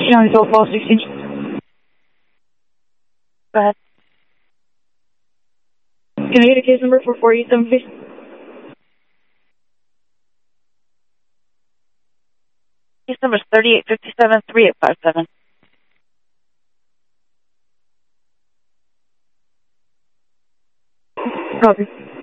Young Hill Falls 16. Go ahead. Can I get a case number for 487, please? Case number is 3857-3857. Copy.